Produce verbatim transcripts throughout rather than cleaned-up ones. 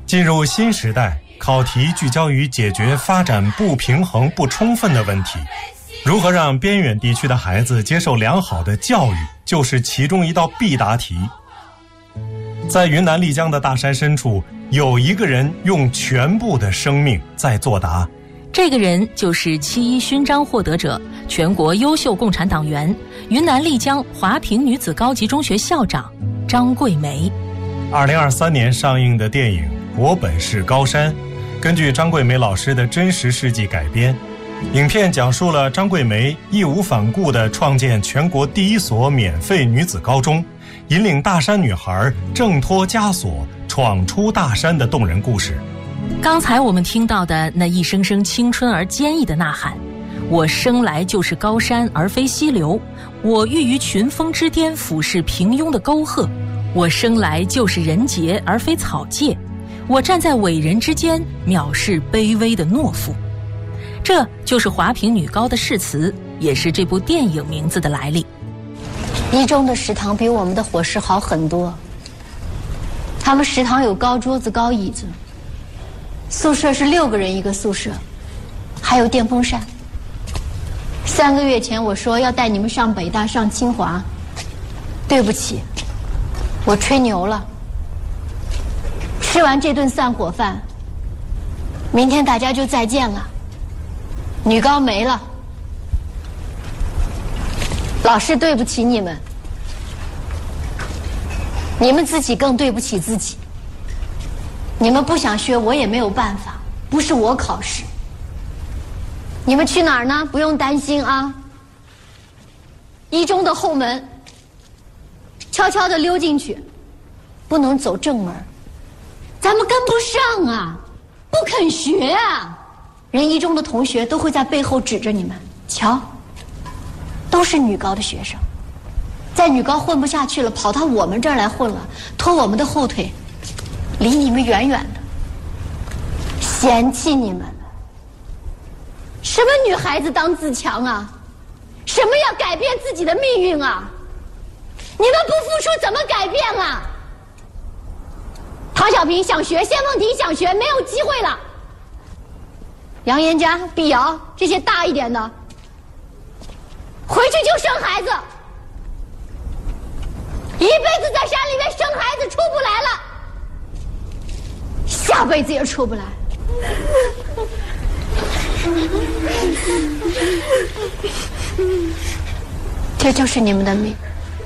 进入新时代，考题聚焦于解决发展不平衡不充分的问题，如何让边远地区的孩子接受良好的教育，就是其中一道必答题。在云南丽江的大山深处，有一个人用全部的生命在作答。 这个人就是七一勋章获得者、全国优秀共产党员、云南丽江华坪女子高级中学校长张桂梅。 二零二三年上映的电影《我本是高山》，根据张桂梅老师的真实事迹改编。影片讲述了张桂梅义无反顾地创建全国第一所免费女子高中，引领大山女孩挣脱枷锁，闯出大山的动人故事。 刚才我们听到的那一声声青春而坚毅的呐喊，我生来就是高山而非溪流，我欲于群峰之巅俯视平庸的沟壑，我生来就是人杰而非草芥，我站在伟人之间藐视卑微的懦夫。这就是华坪女高的誓词，也是这部电影名字的来历。 一中的食堂比我们的伙食好很多，他们食堂有高桌子高椅子，宿舍是六个人一个宿舍，还有电风扇。三个月前我说要带你们上北大上清华，对不起，我吹牛了。吃完这顿散伙饭，明天大家就再见了，女高没了。老师对不起你们，你们自己更对不起自己。你们不想学我也没有办法，不是我考试。你们去哪儿呢？不用担心啊。一中的后门，悄悄地溜进去，不能走正门。咱们跟不上啊，不肯学啊。人一中的同学都会在背后指着你们，瞧，都是女高的学生，在女高混不下去了，跑到我们这儿来混了，拖我们的后腿，离你们远远的，嫌弃你们了。什么女孩子当自强啊？什么要改变自己的命运啊？你们不付出怎么改变啊？唐小平想学，谢梦婷想学，没有机会了。杨延佳、毕瑶这些大一点的，回去就生孩子，一辈子在山里面生孩子出不来了，下辈子也出不来。这就是你们的命。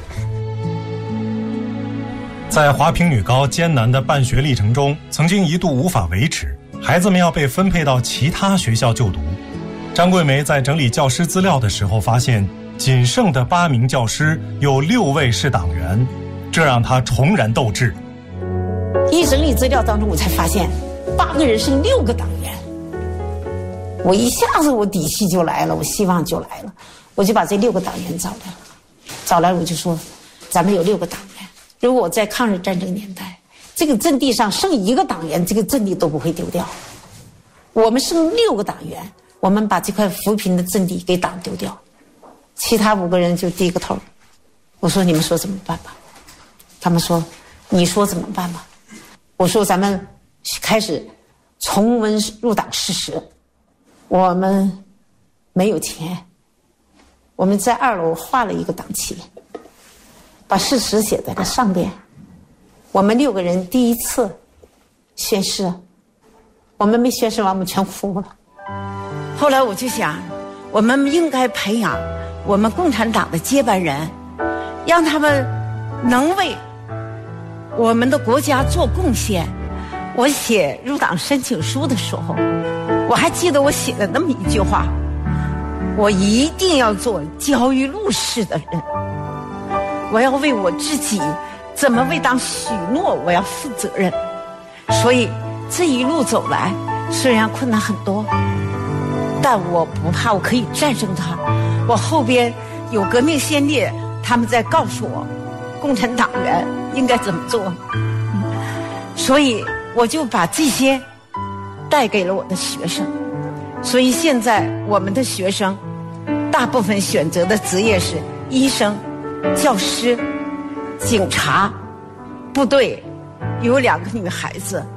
在华坪女高艰难的办学历程中，曾经一度无法维持，孩子们要被分配到其他学校就读。张桂梅在整理教师资料的时候发现，仅剩的八名教师有六位是党员，这让她重燃斗志。 一整理资料当中，我才发现八个人剩六个党员，我一下子我底气就来了，我希望就来了，我就把这六个党员找来了，找来我就说，咱们有六个党员，如果我在抗日战争年代，这个阵地上剩一个党员，这个阵地都不会丢掉。我们剩六个党员，我们把这块扶贫的阵地给党丢掉，其他五个人就低个头。我说你们说怎么办吧？他们说你说怎么办吧？我说咱们开始重温入党事实。我们没有钱，我们在二楼画了一个党旗，把事实写在了上边。我们六个人第一次宣誓，我们没宣誓完我们全哭了。 后来我就想，我们应该培养我们共产党的接班人，让他们能为我们的国家做贡献。我写入党申请书的时候，我还记得我写的那么一句话，我一定要做焦裕禄式的人，我要为我自己怎么为党许诺我要负责任。所以这一路走来，虽然困难很多，但我不怕，我可以战胜它。我后边有革命先烈，他们在告诉我共产党员应该怎么做，所以我就把这些带给了我的学生。所以现在我们的学生大部分选择的职业是医生、教师、警察、部队，有两个女孩子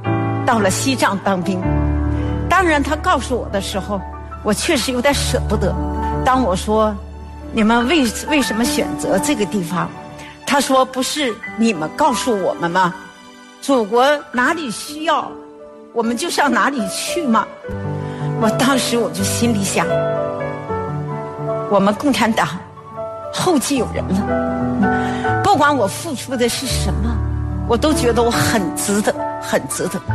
到了西藏当兵。当然他告诉我的时候，我确实有点舍不得。当我说你们为为什么选择这个地方，他说不是你们告诉我们吗？祖国哪里需要我们就上哪里去吗？我当时我就心里想，我们共产党后继有人了，不管我付出的是什么，我都觉得我很值得，很值得。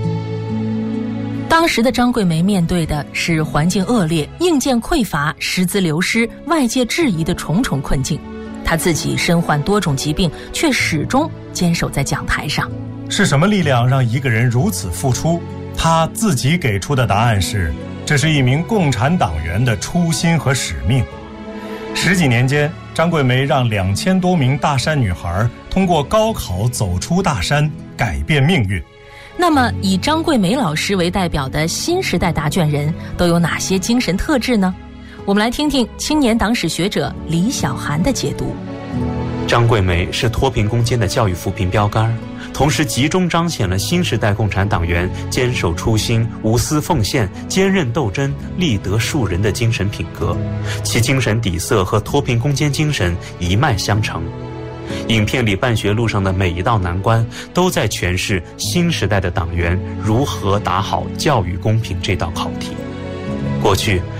当时的张桂梅面对的是环境恶劣、硬件匮乏、师资流失、外界质疑的重重困境。她自己身患多种疾病，却始终坚守在讲台上。 是什么力量让一个人如此付出？她自己给出的答案是，这是一名共产党员的初心和使命。十几年间，张桂梅让两千多名大山女孩通过高考走出大山，改变命运。 那么以张桂梅老师为代表的新时代答卷人都有哪些精神特质呢？我们来听听青年党史学者李小涵的解读。 张桂梅是脱贫攻坚的教育扶贫标杆，同时集中彰显了新时代共产党员坚守初心、无私奉献、坚韧斗争、立德树人的精神品格，其精神底色和脱贫攻坚精神一脉相承。影片里办学路上的每一道难关，都在诠释新时代的党员如何打好教育公平这道考题。过去